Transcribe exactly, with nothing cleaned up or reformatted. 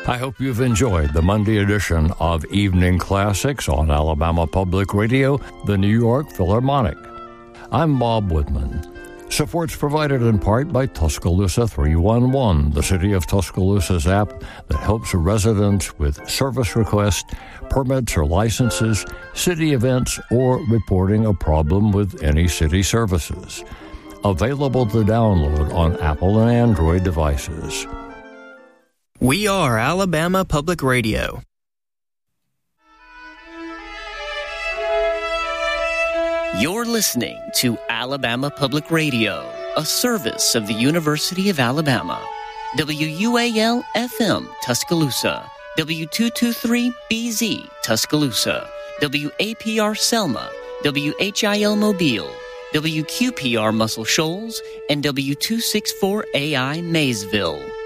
I hope you've enjoyed the Monday edition of Evening Classics on Alabama Public Radio, the New York Philharmonic. I'm Bob Woodman. Support's provided in part by Tuscaloosa three one one, the City of Tuscaloosa's app that helps residents with service requests, permits or licenses, city events, or reporting a problem with any city services. Available to download on Apple and Android devices. We are Alabama Public Radio. You're listening to Alabama Public Radio, a service of the University of Alabama. W U A L F M Tuscaloosa, W two twenty-three B Z Tuscaloosa, W A P R Selma, W H I L Mobile, W Q P R Muscle Shoals, and W two sixty-four A I Maysville.